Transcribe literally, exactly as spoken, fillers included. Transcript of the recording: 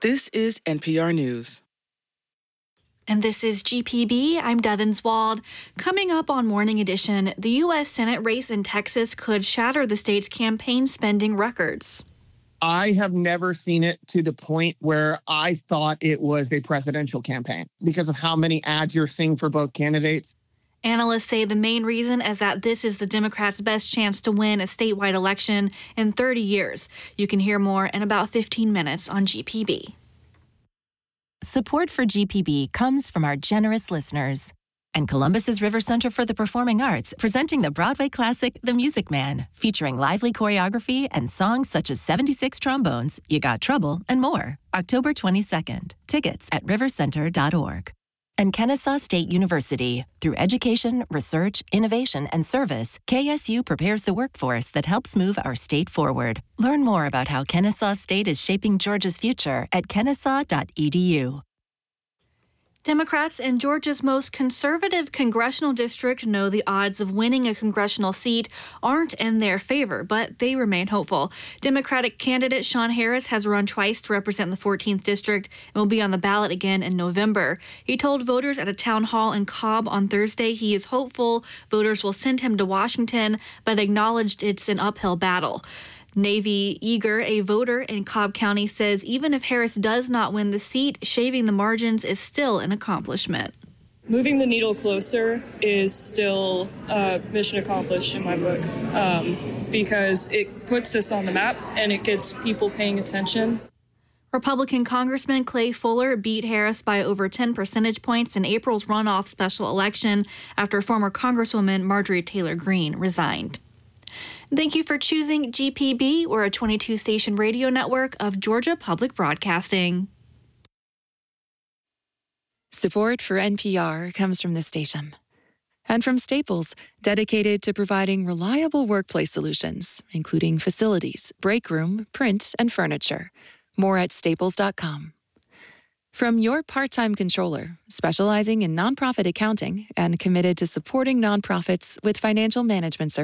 This is N P R News. And this is G P B. I'm Devin Wald. Coming up on Morning Edition, the U S Senate race in Texas could shatter the state's campaign spending records. I have never seen it to the point where I thought it was a presidential campaign because of how many ads you're seeing for both candidates. Analysts say the main reason is that this is the Democrats' best chance to win a statewide election in thirty years. You can hear more in about fifteen minutes on G P B. Support for G P B comes from our generous listeners. And Columbus's River Center for the Performing Arts, presenting the Broadway classic The Music Man, featuring lively choreography and songs such as seventy-six Trombones, You Got Trouble, and more. October twenty-second. Tickets at river center dot org. And Kennesaw State University. Through education, research, innovation, and service, K S U prepares the workforce that helps move our state forward. Learn more about how Kennesaw State is shaping Georgia's future at kennesaw dot e d u. Democrats in Georgia's most conservative congressional district know the odds of winning a congressional seat aren't in their favor, but they remain hopeful. Democratic candidate Sean Harris has run twice to represent the fourteenth district and will be on the ballot again in November. He told voters at a town hall in Cobb on Thursday he is hopeful voters will send him to Washington, but acknowledged it's an uphill battle. Navy Eager, a voter in Cobb County, says even if Harris does not win the seat, shaving the margins is still an accomplishment. Moving the needle closer is still uh, mission accomplished in my book um, because it puts us on the map and it gets people paying attention. Republican Congressman Clay Fuller beat Harris by over ten percentage points in April's runoff special election after former Congresswoman Marjorie Taylor Greene resigned. Thank you for choosing G P B. We're a twenty-two station radio network of Georgia Public Broadcasting. Support for N P R comes from this station. And from Staples, dedicated to providing reliable workplace solutions, including facilities, break room, print, and furniture. More at staples dot com. From your part-time controller, specializing in nonprofit accounting and committed to supporting nonprofits with financial management services.